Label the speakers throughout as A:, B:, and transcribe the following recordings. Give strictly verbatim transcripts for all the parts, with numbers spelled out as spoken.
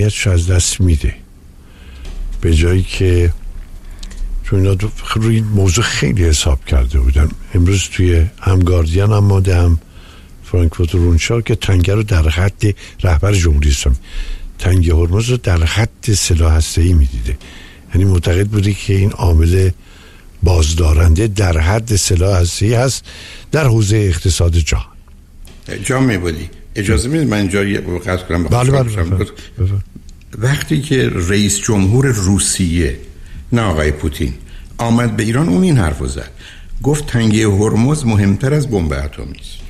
A: امنیتش از دست میده، به جایی که چون اینا روی موضوع خیلی حساب کرده بودن. امروز توی هم گاردین هم ماده هم فرانکفورت رونشا که تنگه رو در حد رهبر جمهوری اسلامی تنگه هرمز رو در حد سلاح هسته‌ای میدیده، یعنی معتقد بودی که این عامل بازدارنده در حد سلاح هسته‌ای هست در حوزه اقتصاد جهان.
B: جامعه بودی اجازه میدید من جایی قصد کنم؟
A: بله بله بله.
B: وقتی که رئیس جمهور روسیه نه آقای پوتین آمد به ایران، اون این حرفو زد، گفت تنگه هرمز مهمتر از بمب اتمی است.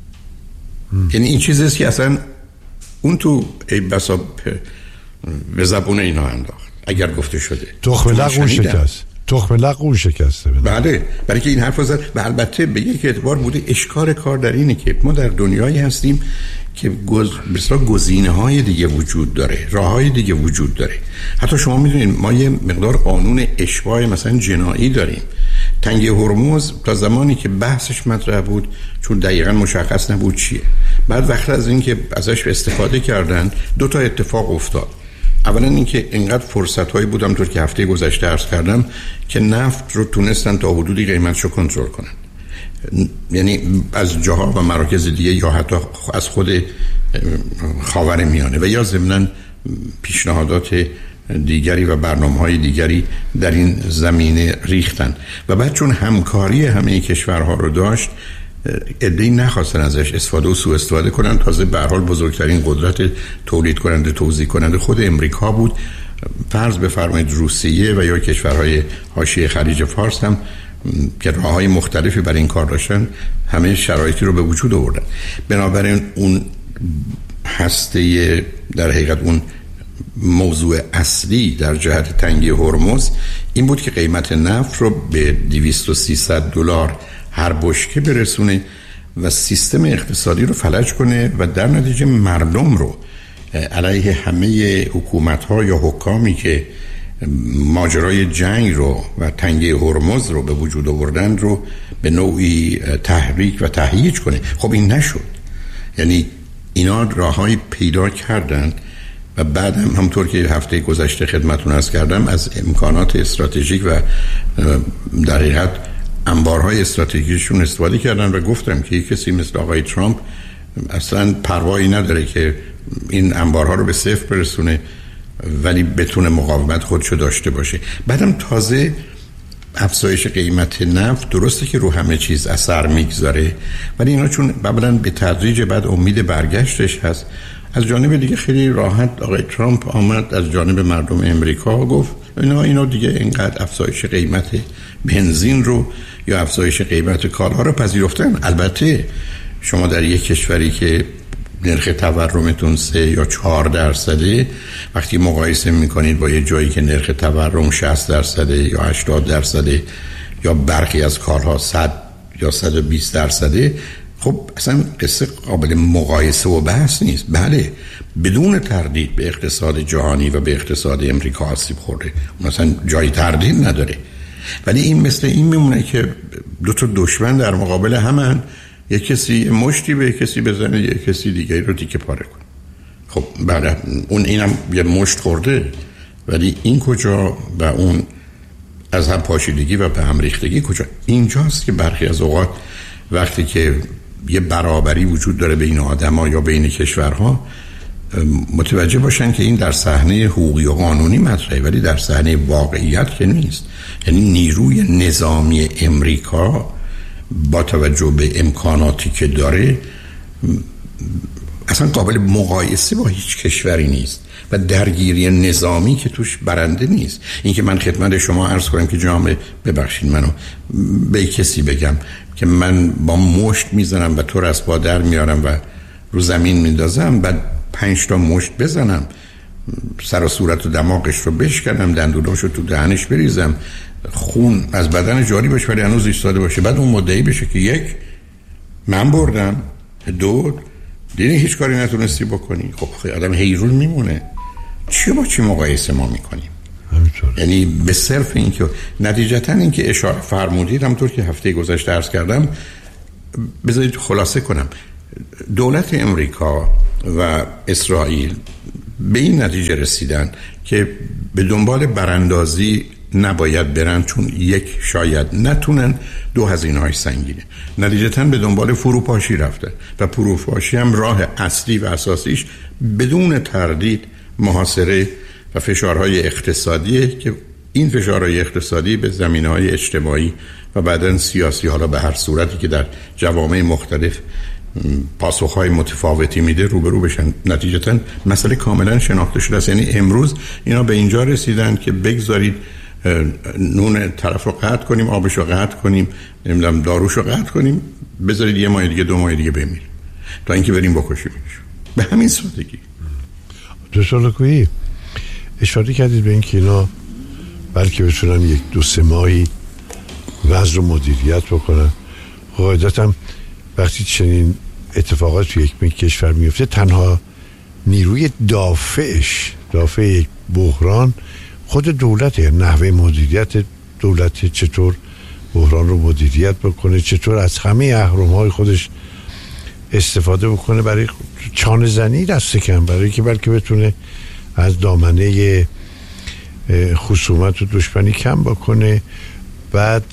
B: یعنی این چیزیست که اصلا اون تو ای بسا به زبون اینا انداخت. اگر گفته شده
A: تخم لغون شکست، تخم لغون شکسته.
B: بله، برای که این حرف رو زد. و البته به یک اعتبار بوده. اشکار کار در اینه که ما در دنیایی هستیم که گز... بسیار گزینه‌های دیگه وجود داره، راه‌های دیگه وجود داره. حتی شما میدونید ما یه مقدار قانون اشباع مثلا جنایی داریم. تنگه هرمز تا زمانی که بحثش مطرح بود، چون دقیقاً مشخص نبود چیه، بعد وقت از این که ازش استفاده کردن دو تا اتفاق افتاد. اولا اینکه اینقدر فرصت‌هایی بود، همونطور که هفته گذشته عرض کردم، که نفت رو تونستن تا حدودی قیمتشو کنترل کنن، یعنی از جاها و مراکز دیگه یا حتی از خود خاورمیانه، و یا ضمناً پیشنهادات دیگری و برنامه‌های دیگری در این زمینه ریختن. و بعد چون همکاری همه کشورها رو داشت، عده‌ای نخواستن ازش استفاده و سوء استفاده کنن. تازه به هر حال بزرگترین قدرت تولید کننده توزیع کننده خود امریکا بود. فرض بفرمایید روسیه و یا کشورهای حاشیه خلیج فارس هم که راه‌های مختلفی برای این کار داشتن، همه شرایطی رو به وجود آوردن. بنابراین اون هسته در حقیقت اون موضوع اصلی در جهت تنگی هرمز این بود که قیمت نفت رو به دویست و سیصد دلار هر بشکه برسونه و سیستم اقتصادی رو فلج کنه و در نتیجه مردم رو علیه همه حکومت‌ها یا حکامی که ماجرای جنگ رو و تنگی هرمز رو به وجود آوردن رو به نوعی تحریک و تهییج کنه. خب این نشد. یعنی اینا راههای پیدا کردن و بعد هم همطور که هفته گذشته خدمتون عرض کردم از امکانات استراتژیک و در حقیقت انبارهای استراتژیکشون استفاده کردن و گفتم که یک کسی مثل آقای ترامپ اصلا پروایی نداره که این انبارها رو به صفر برسونه ولی بتونه مقاومت خودشو داشته باشه. بعدم تازه افزایش قیمت نفت درسته که رو همه چیز اثر میگذاره، ولی اینا چون بعداً به تدریج بعد امید برگشتش هست. از جانب دیگه خیلی راحت آقای ترامپ آمد از جانب مردم امریکا گفت اینا اینا دیگه اینقدر افزایش قیمت بنزین رو یا افزایش قیمت کالاها رو پذیرفتن. البته شما در یک کشوری که نرخ تورمتون سه یا چهار درصده، وقتی مقایسه میکنید با یه جایی که نرخ تورم شصت درصده یا هشتاد درصده یا برخی از کارها صد یا صد و بیست درصده، خب اصلا قصه قابل مقایسه و بحث نیست. بله بدون تردید به اقتصاد جهانی و به اقتصاد امریکا آسیب خورده، مثلا جای تردید نداره، ولی این مثل این میمونه که دو تا دشمن در مقابل همن، یک کسی مشتی به کسی بزنه یک کسی دیگه رو تیکه پاره کنه. خب بله اون اینم یه مشت خورده، ولی این کجا و اون از هم پاشیدگی و به هم ریختگی کجا؟ اینجاست که برخی از اوقات وقتی که یه برابری وجود داره بین آدم‌ها یا بین کشورها متوجه باشن که این در صحنه حقوقی و قانونی مطرحه ولی در صحنه واقعیت که نیست. یعنی نیروی نظامی امریکا با توجه به امکاناتی که داره اصلا قابل مقایسه با هیچ کشوری نیست و درگیری نظامی که توش برنده نیست. این که من خدمت شما عرض کنم که جامعه ببخشید منو به کسی بگم که من با مشت میزنم و تو رو از پا در میارم و رو زمین میندازم، بعد پنج تا مشت بزنم سر و صورت و دماغش رو بشکنم، دندوناشو تو دهنش بریزم، خون از بدن جاری باشه ولی هنوز ایستاده باشه، بعد اون مدعی بشه که یک من بردم، دو دیدی هیچ کاری نتونستی بکنی. خب آدم حیرون میمونه چی با چی مقایسه ما میکنیم. یعنی به صرف این که نتیجتا این که اشاره فرمودید همونطور که هفته گذشته عرض کردم، بذارید خلاصه کنم، دولت امریکا و اسرائیل به این نتیجه رسیدن که به دنبال براندازی نباید برن، چون یک شاید نتونن، دو هزینه‌های سنگینه. نتیجتاً به دنبال فروپاشی رفتن و فروپاشی هم راه اصلی و اساسیش بدون تردید محاصره و فشارهای اقتصادیه که این فشارهای اقتصادی به زمینه‌های اجتماعی و بعداً سیاسی، حالا به هر صورتی که در جوامع مختلف پاسخهای متفاوتی میده، روبرو بشن. نتیجتاً مسئله کاملا شناخته شده است. یعنی امروز اینا به اینجا رسیدن که بگذارید نون طرف رو قطع کنیم، آبش رو قطع کنیم، نمیدونم داروش رو قطع کنیم، بذارید یه ماه دیگه دو ماه دیگه بمیره تا اینکه بریم بکشیمش. به همین سادگی.
A: دکتر لکویی اشاره کردید به این که اینا بلکه بتونن یک دو سه ماهی وضع رو مدیریت بکنن. قاعدتا وقتی چنین اتفاقات توی یک کشور میفته، تنها نیروی دافعش دافع یک بحران خود دولته. نحوه مدیریت دولت چطور بحران رو مدیریت بکنه، چطور از همه اهرم‌های خودش استفاده بکنه برای چانه زنی دست کم، برای که بلکه بتونه از دامنه خصومت و دشمنی کم بکنه. بعد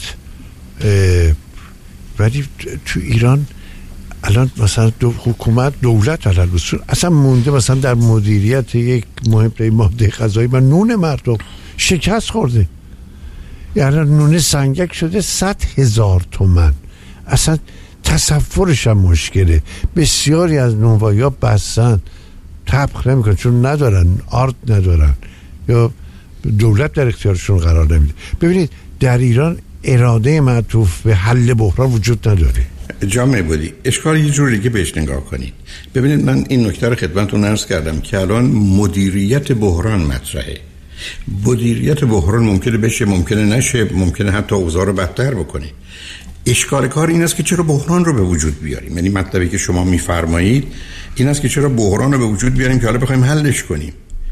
A: ولی تو ایران الان مثلا دو حکومت دولت علل رسول اصلا مونده مثلا در مدیریت یک مهمه ماده غذایی و نون مردم شکست خورده. یعنی نون سنگک شده صد هزار تومن. اصلا تصورش هم مشکله. بسیاری از نونوایی بستن، طبخ نمیکنن چون ندارن، آرد ندارن یا دولت در اختیارشون قرار نمیده. ببینید در ایران اراده معطوف به حل بحران وجود نداره.
B: جامعه بودی اشکال یه جور دیگه بهش نگاه کنید. ببینید من این نکته رو خدمتتون عرض کردم که الان مدیریت بحران مطرحه. مدیریت بحران ممکنه بشه، ممکنه نشه، ممکنه حتی اوضاع رو بدتر بکنه. اشکال کار این است که چرا بحران رو به وجود بیاریم. یعنی مطلبی که شما میفرمایید این است که چرا بحران رو به وجود بیاریم که حالا بخوایم حلش کنیم.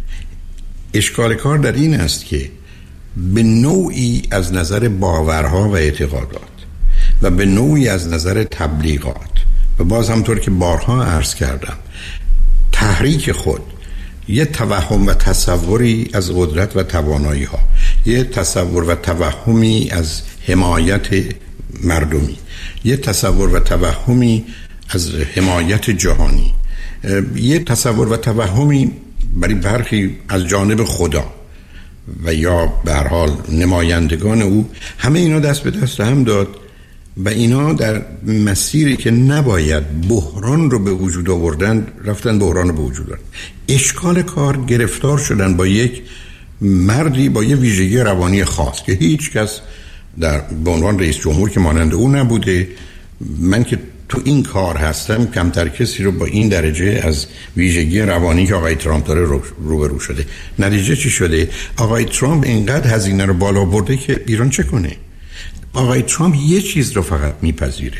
B: اشکال کار در این است که به نوعی از نظر باورها و اعتقادات و به نوعی از نظر تبلیغات و باز همطور که بارها عرض کردم تحریک خود یه توهم و تصوری از قدرت و توانایی ها، یه تصور و توهمی از حمایت مردمی، یه تصور و توهمی از حمایت جهانی، یه تصور و توهمی برای برخی از جانب خدا و یا به هر حال نمایندگان او، همه اینا دست به دست هم داد و اینا در مسیری که نباید بحران رو به وجود آوردن رفتن بحران رو به وجود آوردن. اشکال کار گرفتار شدن با یک مردی با یه ویژگی روانی خاص که هیچ کس در به عنوان رئیس جمهور که مانند او نبوده. من که تو این کار هستم کمتر کسی رو با این درجه از ویژگی روانی که آقای ترامپ داره رو روبرو شده. نتیجه چی شده؟ آقای ترامپ اینقدر هزینه رو بالا برده که ایران چه کنه؟ آقای ترامپ یه چیز رو فقط میپذیره،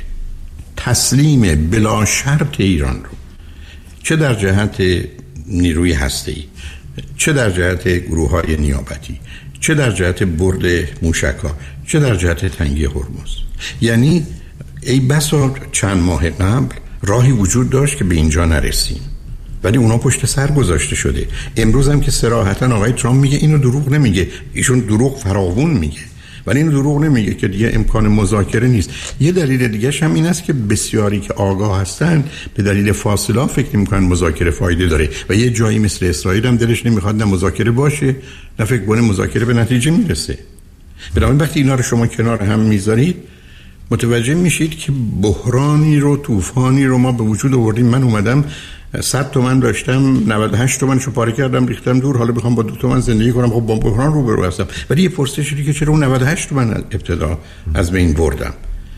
B: تسلیم بلا شرط ایران رو، چه در جهت نیروی هسته‌ای، چه در جهت گروه‌های نیابتی، چه در جهت برد موشک‌ها، چه در جهت تنگی هرمز. یعنی ای بسا چند ماه قبل راهی وجود داشت که به اینجا نرسیم ولی اونا پشت سر گذاشته شده. امروز هم که صراحتاً آقای ترامپ میگه اینو دروغ نمیگه، ایشون دروغ فراوون میگه ولی اینو دروغ نمیگه که دیگه امکان مذاکره نیست. یه دلیل دیگه هم این است که بسیاری که آگاه هستن به دلیل فاصله فکر میکنن مذاکره فایده داره و یه جایی مثل اسرائیل هم دلش نمیخواد نه مذاکره باشه نه فکر کنه مذاکره به نتیجه میرسه. بنابراین وقتی اینا رو شما کنار هم میذارید متوجه میشید که بحرانی رو، طوفانی رو ما به وجود آوردیم. من اومدم صد تومن داشتم، نود و هشت تومنشو پاره کردم ریختم دور، حالا بخوام با دو تومن زندگی کنم، خب با بحران روبرو هستم. ولی یه پرسش دیگه چرا اون نود و هشت تومن ابتدا از بین بردم؟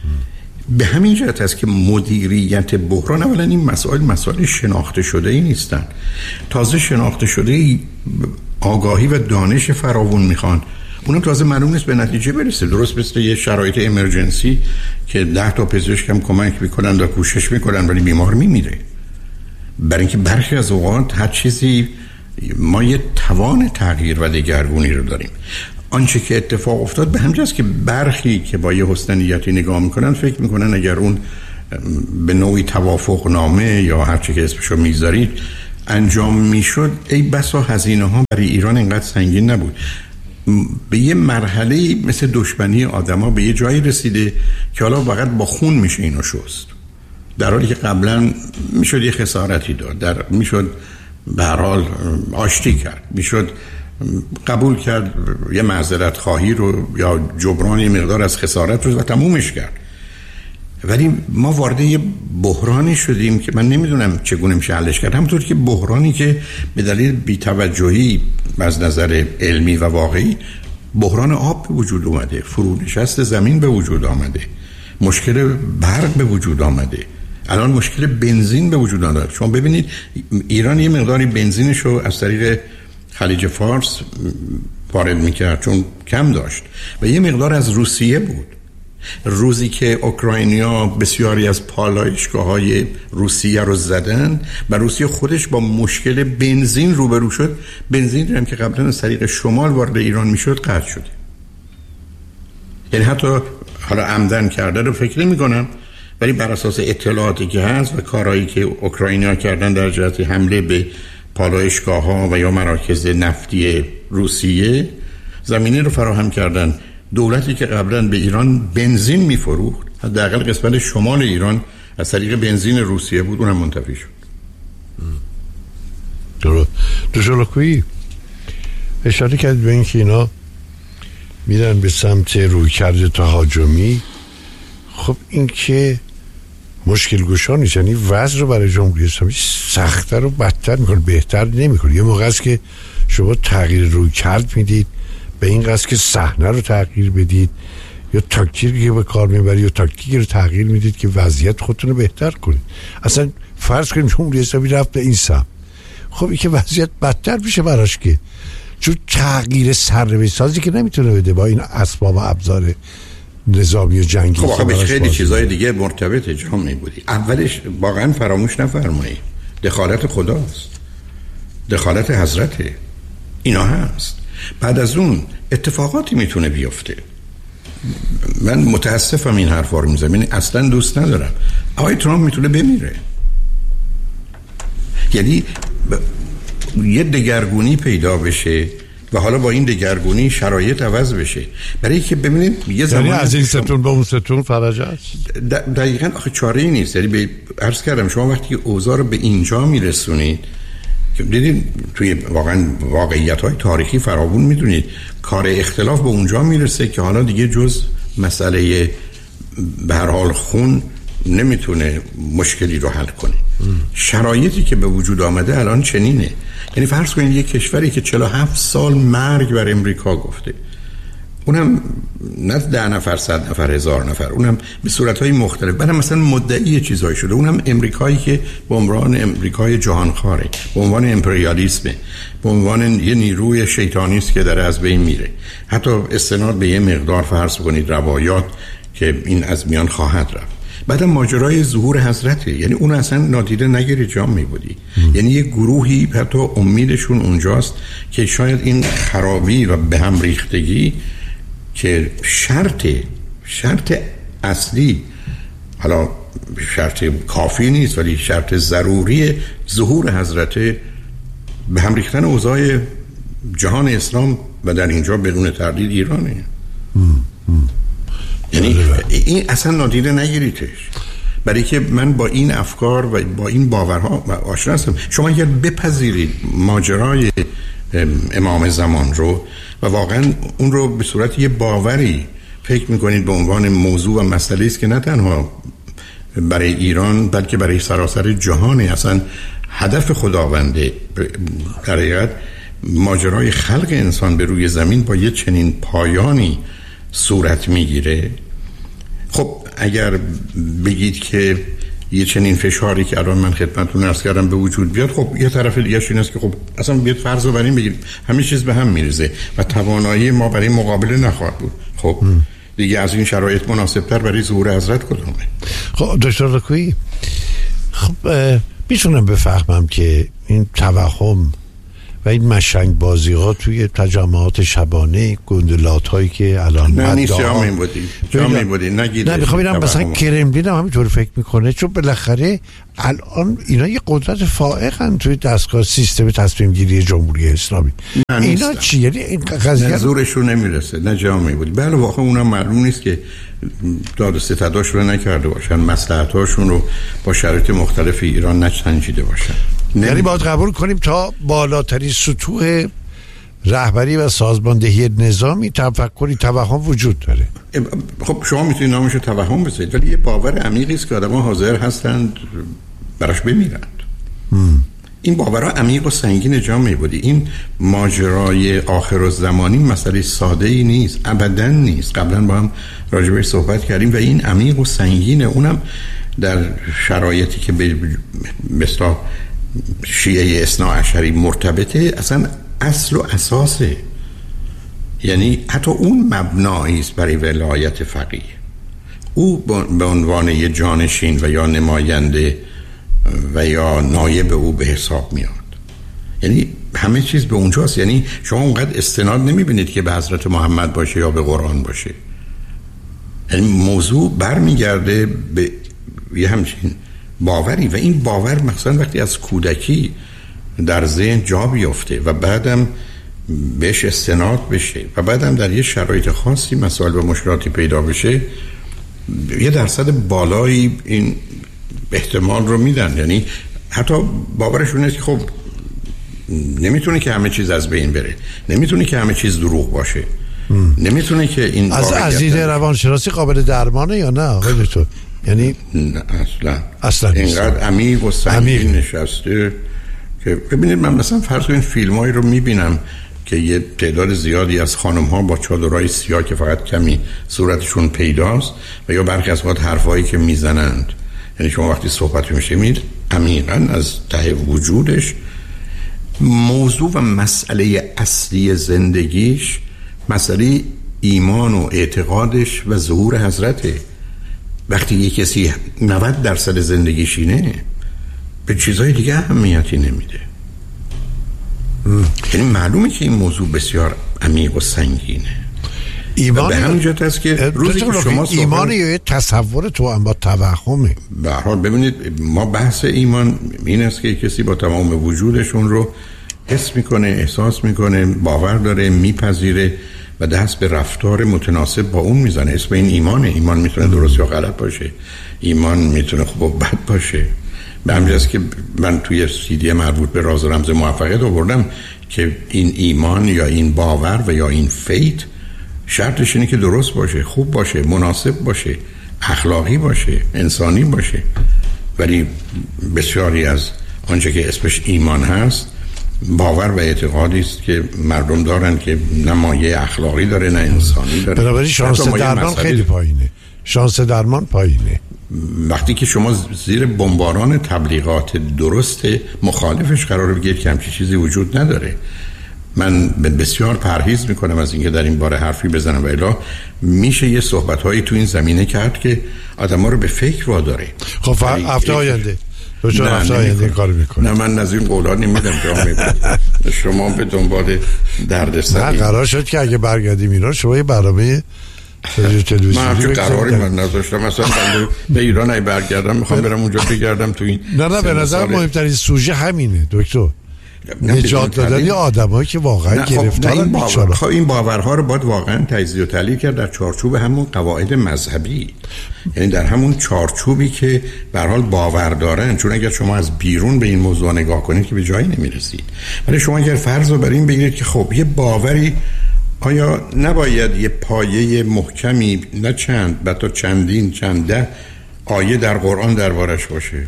B: به همین جهت است که مدیریت بحران اولا این مسائل مسائل شناخته شده ای نیستن. تازه شناخته شده ای آگاهی و دانش فراوون میخوان. اونم تازه معلوم نیست به نتیجه برسه. درست مثل یه شرایط امرجنسی که ده تا پزشک هم کمک میکنن و کوشش میکنن ولی بیمار میمیره. برای اینکه برخی از اوقات هر چیزی ما یه توان تغییر و دگرگونی رو داریم. آنچه که اتفاق افتاد به همجاست که برخی که با یه حسن نیتی نگاه میکنن فکر میکنن اگر اون به نوعی توافق نامه یا هر چی که اسمشو میذارید انجام میشد ای بسا هزینه ها برای ایران اینقدر سنگین نبود. به یه مرحله مثل دشمنی آدما به یه جایی رسیده که حالا فقط با خون میشه اینو شست، در حالی که قبلا میشد یه خسارتی داد، در میشد به هر حال آشتی کرد، میشد قبول کرد یه معذرت خواهی رو یا جبران یه مقدار از خسارت رو و تمومش کرد. ولی ما وارد یه بحرانی شدیم که من نمیدونم چگونه میشه حلش کرد. همونطور که بحرانی که به دلیل بی‌توجهی از نظر علمی و واقعی بحران آب به وجود اومده، فرونشست زمین به وجود آمده، مشکل برق به وجود آمده، الان مشکل بنزین به وجود آمده. شما ببینید ایران یه مقداری بنزینش رو از طریق خلیج فارس وارد میکرد چون کم داشت و یه مقدار از روسیه بود. روزی که اوکراینیا بسیاری از پالایشگاه‌های روسیه رو زدن و روسیه خودش با مشکل بنزین روبرو شد، بنزین هم که قبلا از طریق شمال وارد ایران میشد قطع شده. یعنی حتی حالا عمدن کرده رو فکر نمی‌کنم، ولی بر اساس اطلاعاتی که هست و کارهایی که اوکراینیا کردن در جهت حمله به پالایشگاه‌ها و یا مراکز نفتی روسیه زمینه رو فراهم کردن. دولتی که قبلا به ایران بنزین میفروخت، حداقل قسمت شمال ایران از طریق بنزین روسیه بود، اونم منتفی شد.
A: درست. دوشالکویی اشاره کرد به این که اینا میرن به سمت رویکرد تهاجمی. خب این که مشکل گشا نیست، یعنی وضع رو برای جمهوری اسلامی سخت‌تر و بدتر میکنه، بهتر نمیکنه. یه موقع است که شما تغییر رویکرد میدید، به این قصد که صحنه رو تغییر بدید یا تاکتیکی که به کار میبرید یا تاکتیکی رو تغییر میدید که وضعیت خودتون رو بهتر کنید. اصلا فرض کنیم جمهوری اسلامی رفت به این سمت، خب این که وضعیت بدتر میشه براش، که چون تغییر سرنوشت سازی که نمیتونه بده با این اسباب و ابزار نظامی و جنگی.
B: خب آقا خیلی چیزای دیگه مرتبط جامعه بودی. اولش واقعا فراموش نفرمایید دخالت خداست، دخالت حضرته، اینا هست. بعد از اون اتفاقاتی میتونه بیفته. من متاسفم این حرفا رو میزنم، یعنی اصلا دوست ندارم. آقای ترامپ میتونه بمیره، یعنی ب... یه دگرگونی پیدا بشه و حالا با این دگرگونی شرایط عوض بشه. برای که ببینید یه زمانی
A: از این ستون به اون ستون فرج است.
B: دقیقاً آخه چاره‌ای نیست. یعنی به عرض کردم شما وقتی اوضاع رو به اینجا میرسونید، دیدین توی واقعا واقعیت‌های تاریخی فراوون میدونید کار اختلاف به اونجا میرسه که حالا دیگه جز مسئله به هر حال خون نمیتونه مشکلی رو حل کنه. ام. شرایطی که به وجود آمده الان چنینه. یعنی فرض کنید یک کشوری که چهل و هفت سال مرگ بر امریکا گفته، اونم نه ده نفر، صد نفر، هزار نفر، اونم به صورت‌های مختلف، بعدم مثلا مدعی چیزایی شده، اونم امریکایی که به عنوان امریکای جهانخواره، به عنوان امپریالیسم، به عنوان یه نیروی شیطانی است که داره از بین میره. حتی استناد به یه مقدار فرض کنید روایات که این از میان خواهد رفت. بعدم ماجرای ظهور حضرته، یعنی اون اصلا نادیده نگیری جام میبودی. یعنی یه گروهی حتی امیدشون اونجاست که شاید این خرابی و به هم ریختگی که شرط شرط اصلی، حالا شرط کافی نیست ولی شرط ضروری ظهور حضرت، به هم ریختن اوضاع جهان اسلام و در اینجا بدون تردید ایرانه. ام ام. یعنی این اصلا نادیده نگیریدش، برای که من با این افکار و با این باورها آشنا هستم. شما اگر بپذیرید ماجرای امام زمان رو و واقعا اون رو به صورت یه باوری فکر میکنید به عنوان موضوع و مسئله است که نه تنها برای ایران بلکه برای سراسر جهانی اصلا هدف خداونده، در حقیقت ماجرای خلق انسان به روی زمین با یه چنین پایانی صورت میگیره. خب اگر بگید که یه چنین فشاری که الان من خدمتتون عرض کردم به وجود بیاد، خب یه طرف دیگه این است که خب اصلا بیاد فرض رو بر این بگیریم همه چیز به هم میریزه و توانایی ما برای مقابله نخواهد بود. خب م. دیگه از این شرایط مناسبتر برای ظهور حضرت کدومه؟
A: خب دکتر رکویی، خب میتونم بفهمم که این توهم و این مشنگ بازی ها توی تجمعات شبانه، گندلات هایی که الان
B: نه نیست جا می بودی جا می بودی نگیده.
A: نه میخوام اینم مثلا کرملین هم همینطور فکر میکنه، چون بالاخره الان اینا یه قدرت فائقن توی دستگاه سیستم تصمیم گیری جمهوری اسلامی. اینا چی؟ یعنی این قضیه
B: زورشون نمیرسه. نه جا می بودی. بله واقعا اونم معلوم نیست که داد و ستداش رو نکرده باشن، مصلحتاشون رو با شرایط مختلف ایران نسنجیده باشن.
A: یعنی باید قبول کنیم تا بالاترین سطوح رهبری و سازماندهی نظامی تفکری توهم وجود داره.
B: خب شما میتونید نامش رو توهم بذارید، ولی یه باور عمیقی است که آدم‌ها حاضر هستند براش بمیرند. هم. این باورها عمیق و سنگین جا میبودی. این ماجرای آخرالزمانی مسئله ساده ای نیست، ابداً نیست. قبلا با هم راجع بهش صحبت کردیم و این عمیق و سنگینه، اونم در شرایطی که به مثلا شیعه اثنا عشری مرتبطه، اصلا اصل و اساسه. یعنی حتی اون مبنایی است برای ولایت فقیه. او به عنوان یه جانشین و یا نماینده و یا نایب او به حساب میاد. یعنی همه چیز به اونجاست. یعنی شما اونقدر استناد نمیبینید که به حضرت محمد باشه یا به قرآن باشه. یعنی موضوع برمیگرده به یه همچین باوری و این باور مثلا وقتی از کودکی در ذهن جا بیفته و بعدم بهش استناد بشه و بعدم در یه شرایط خاصی مسائل و مشکلاتی پیدا بشه، یه درصد بالایی این احتمال رو میدن. یعنی حتی باورشون است که خب نمیتونه که همه چیز از بین بره، نمیتونه که همه چیز دروغ باشه، ام. نمیتونه که این
A: از از دید روانشناسی قابل درمانه یا نه آقای دکتر؟ یعنی
B: نه اصلا
A: اصلا
B: اینقدر عمیق و سنگین نشسته که ببینید من مثلا فرض کنید فیلمایی رو میبینم که یه تعداد زیادی از خانم ها با چادرهای سیاه که فقط کمی صورتشون پیداست و یا برخی از وقت حرفایی که میزنند، یعنی شما وقتی صحبت میشه میید عمیقاً از ته وجودش موضوع و مسئله اصلی زندگیش مسئله ایمان و اعتقادش و ظهور حضرته. وقتی یک کسی نود درصد زندگیش اینه، به چیزهای دیگه اهمیتی نمیده. یعنی معلومه که این موضوع بسیار عمیق و سنگینه. ایمان به همین جهت است که روزی که شما
A: ایمان یا تصور تو هم با توهمه.
B: به هر حال ببینید ما بحث ایمان این است که کسی با تمام وجودشون رو حس میکنه، احساس میکنه، باور داره، میپذیره و دست به رفتار متناسب با اون میزنه. اسم این ایمانه. ایمان میتونه درست یا غلط باشه، ایمان میتونه خوب و بد باشه. به همین جاست که من توی سیدی مربوط به راز و رمز موفقیت آوردم که این ایمان یا این باور و یا این فیت شرطش اینه که درست باشه، خوب باشه، مناسب باشه، اخلاقی باشه، انسانی باشه. ولی بسیاری از آنچه که اسمش ایمان هست باور و اعتقادی است که مردم دارن که نه مایه اخلاقی داره نه انسانی داره.
A: بنابراین شانس درمان خیلی پایینه. شانس درمان پایینه.
B: وقتی که شما زیر بمباران تبلیغات درست مخالفش قرار بگیرید که همچین چیزی وجود نداره. من بسیار پرهیز میکنم از اینکه در این باره حرفی بزنم و الا میشه یه صحبت‌هایی تو این زمینه کرد که آدم‌ها رو به فکر واداره.
A: خب هفته آینده تو چون هفته آینده کار میکنه.
B: نه من از این قولا نمیدم جامعه. شما به دنبال دردسر.
A: نه قرار شد که اگه برگردیم ایران شما یه برنامه تلویزیونی
B: من چه قراری من نذاشتم مثلا به ایران ای برگردم میخوام برم اونجا بگردم تو این.
A: نه نه به نظر مهمترین سوژه همینه دکتر. نجات دادن آدمایی که واقعا گرفتارن.
B: خب, خب این باورها رو باید واقعا تجزیه و تحلیل کرد در چارچوب همون قواعد مذهبی، یعنی در همون چارچوبی که به هر حال باور دارن. چون اگر شما از بیرون به این موضوع نگاه کنید که به جایی نمیرسید. ولی شما اگر فرض رو بر این بگیرید که خب یه باوری آیا نباید یه پایه محکمی نه چند بلکه چندین چنده آیه در قرآن دربارش باشه؟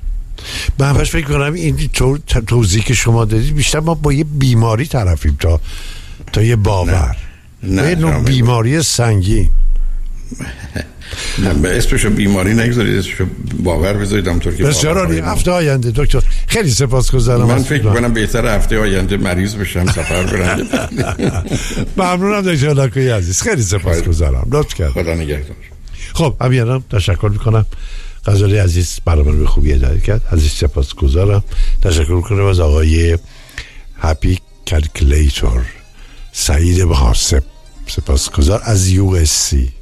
A: من همش فکر کنم این توضیحی که شما دادید بیشتر ما با یه بیماری طرفیم تا تا یه باور. نه, نه یه نوع بیماری سنگین.
B: نه به اسمشو بیماری نگذارید، اسمشو باور بذارید. همونطور که
A: بسیار عالی. هفته آینده دکتر خیلی سپاسگزارم.
B: من فکر کنم بهتره هفته آینده مریض بشم سفر برم.
A: ممنونم دکتر لاکویی عزیز، خیلی سپاسگزارم، لطف کردید.
B: خدا نگهدار.
A: خب همینم تشکر میکنم. غزالی عزیز برنامه رو به خوبی اداره کرد. عزیز سپاسگزارم. تشکر میکنم از آقای هپی کلکولیتور. سعید بهاسب، سپاسگزار از یو اس سی.